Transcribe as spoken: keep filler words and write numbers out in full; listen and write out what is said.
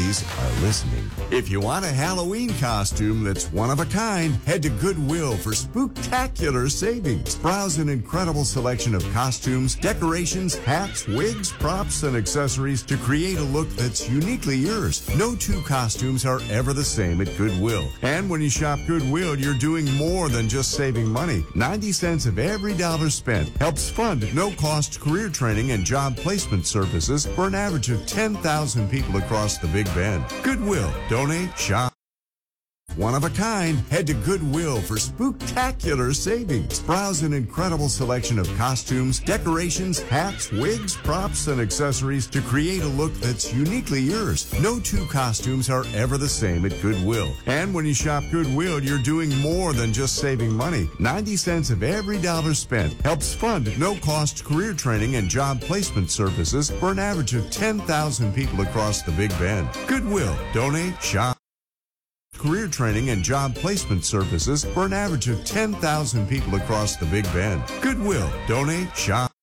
ladies are listening. If you want a Halloween costume that's one of a kind, head to Goodwill for spooktacular savings. Browse an incredible selection of costumes, decorations, hats, wigs, props, and accessories to create a look that's uniquely yours. No two costumes are ever the same at Goodwill. And when you shop Goodwill, you're doing more than just saving money. ninety cents of every dollar spent helps fund no-cost career training and job placement services for an average of ten thousand people across the Big Bend. Goodwill. Donate, shop. One of a kind, head to Goodwill for spooktacular savings. Browse an incredible selection of costumes, decorations, hats, wigs, props, and accessories to create a look that's uniquely yours. No two costumes are ever the same at Goodwill. And when you shop Goodwill, you're doing more than just saving money. ninety cents of every dollar spent helps fund no-cost career training and job placement services for an average of ten thousand people across the Big Bend. Goodwill. Donate, shop. Career training and job placement services for an average of ten thousand people across the Big Bend. Goodwill. Donate, shop.